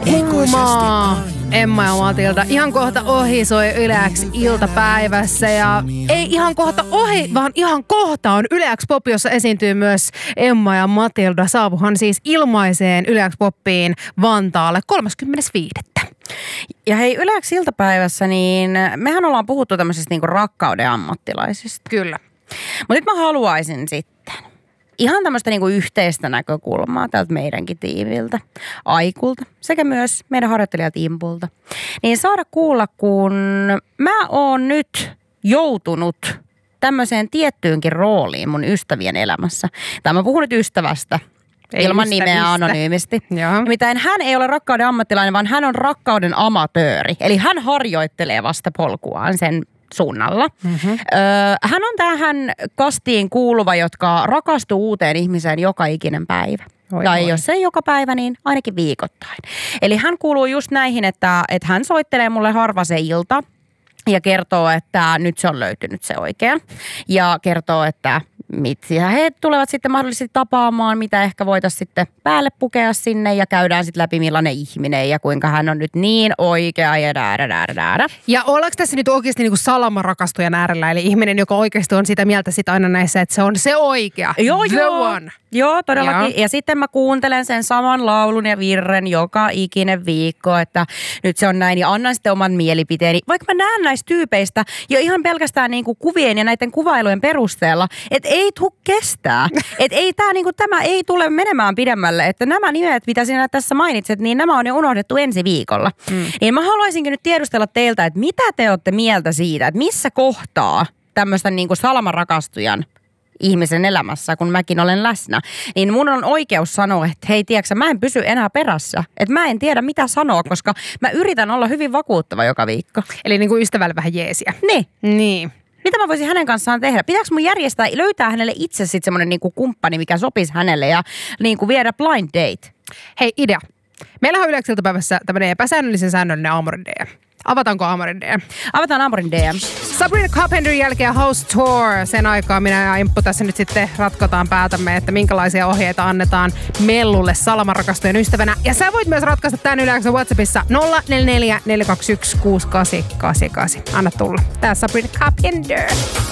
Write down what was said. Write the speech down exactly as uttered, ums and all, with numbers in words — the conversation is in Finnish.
Kummaa, Emma ja Matilda. Ihan kohta ohi soi Yle X iltapäivässä ja ei ihan kohta ohi, vaan ihan kohta on Yle X Pop, jossa esiintyy myös Emma ja Matilda. Saavuhan siis ilmaiseen Yle X Popiin Vantaalle kolmaskymmenes viidettä. Ja hei, Yle X iltapäivässä, niin mehän ollaan puhuttu tämmöisistä niinku rakkauden ammattilaisista. Kyllä. Mutta nyt mä haluaisin sitten ihan tämmöistä niinku yhteistä näkökulmaa tältä meidänkin tiiviltä, Aikulta sekä myös meidän harjoittelijat Impulta. Niin saada kuulla, kun mä oon nyt joutunut tämmöiseen tiettyynkin rooliin mun ystävien elämässä. Tai mä puhun nyt ystävästä. Ei ilman ystävistä. Nimeä anonyymisti. Nimittäin hän ei ole rakkauden ammattilainen, vaan hän on rakkauden amatööri. Eli hän harjoittelee vasta polkuaan sen suunnalla. Mm-hmm. Öö, hän on tähän kastiin kuuluva, jotka rakastuu uuteen ihmiseen joka ikinen päivä. Oi, tai oi. Jos ei joka päivä, niin ainakin viikoittain. Eli hän kuuluu just näihin, että, että hän soittelee mulle harva se ilta ja kertoo, että nyt se on löytynyt se oikea. Ja kertoo, että mitä he tulevat sitten mahdollisesti tapaamaan, mitä ehkä voitaisiin sitten päälle pukea sinne ja käydään sitten läpi millainen ihminen ja kuinka hän on nyt niin oikea ja däädä, däädä, däädä. Ja ollaanko tässä nyt oikeasti niinku salamarakastujan äärellä, eli ihminen, joka oikeasti on sitä mieltä sit aina näissä, että se on se oikea, joo, the joo. one. Joo, todellakin. Joo. Ja sitten mä kuuntelen sen saman laulun ja virren joka ikinen viikko, että nyt se on näin ja annan sitten oman mielipiteeni. Vaikka mä näen näistä tyypeistä jo ihan pelkästään niinku kuvien ja näiden kuvailujen perusteella, että ei tuu kestää. Että ei tää niinku, tämä ei tule menemään pidemmälle, että nämä nimet, mitä sinä tässä mainitset, niin nämä on jo unohdettu ensi viikolla. Mm. Niin mä haluaisinkin nyt tiedustella teiltä, että mitä te olette mieltä siitä, että missä kohtaa tämmöistä niinku salamarakastujan ihmisen elämässä, kun mäkin olen läsnä, niin mun on oikeus sanoa, että hei, tiedätkö, mä en pysy enää perässä. Että mä en tiedä, mitä sanoa, koska mä yritän olla hyvin vakuuttava joka viikko. Eli niin kuin ystävälle vähän jeesiä. Niin. Niin. Mitä mä voisin hänen kanssaan tehdä? Pitääkö mun järjestää, löytää hänelle itse sitten semmoinen niinku kumppani, mikä sopisi hänelle ja niinku viedä blind date? Hei, idea. Meillä on Yle X iltapäivässä tämmöinen epäsäännöllisen säännöllinen aamurin D M. Avataanko aamurin D M? Avataan aamurin D M. Sabrina Carpenterin jälkeen House Tour. Sen aikaa minä ja Imppu tässä nyt sitten ratkotaan päätämme, että minkälaisia ohjeita annetaan Mellulle salamarakastujen ystävänä. Ja sä voit myös ratkaista tämän Yle X:n WhatsAppissa nolla neljä neljä neljä kaksi yksi kuusi kahdeksan kahdeksan kahdeksan. Anna tulla. Tää Sabrina Carpenter.